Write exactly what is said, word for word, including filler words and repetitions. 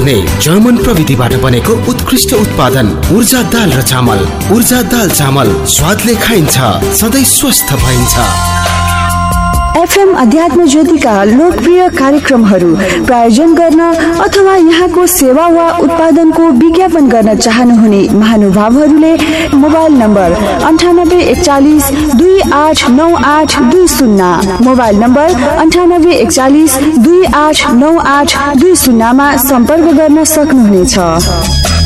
गर्ने जर्मन प्रविधिबाट बनेको उत्कृष्ट उत्पादन ऊर्जा दाल र चामल। ऊर्जा दाल चामल स्वादले खाइन्छ, सधैँ स्वस्थ भइन्छ। एफएम अध्यात्म ज्योतिका लोकप्रिय कार्यक्रमहरू प्रायोजन गर्न अथवा यहाँको सेवा वा उत्पादनको विज्ञापन गर्न चाहनुहुने महानुभावहरूले मोबाइल नम्बर अन्ठानब्बे एकचालिस दुई आठ नौ आठ दुई शून्य मोबाइल नम्बर अन्ठानब्बे एकचालिस दुई आठ नौ आठ दुई शून्यमा सम्पर्क गर्न सक्नुहुनेछ।